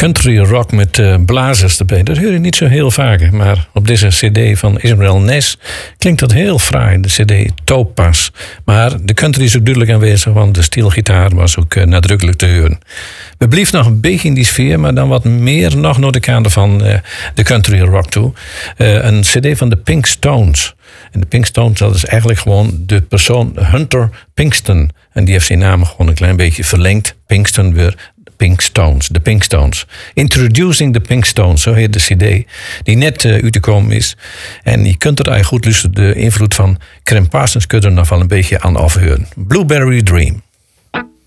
country rock met blazers erbij. Dat hoor je niet zo heel vaak. Maar op deze cd van Israel Ness klinkt dat heel fraai. De cd Topaz. Maar de country is ook duidelijk aanwezig, want de steelgitaar was ook nadrukkelijk te horen. We bleven nog een beetje in die sfeer, maar dan wat meer nog naar de kant van de country rock toe. Een cd van de Pink Stones. En de Pink Stones, dat is eigenlijk gewoon de persoon Hunter Pinkston. En die heeft zijn naam gewoon een klein beetje verlengd. Pinkston weer Pink Stones, de Pink Stones. Introducing the Pink Stones, zo heet de cd. Die net uit te komen is. En je kunt er eigenlijk goed luisteren. De invloed van Cram Parsons kun je er nog wel een beetje aan afheuren. Blueberry Dream.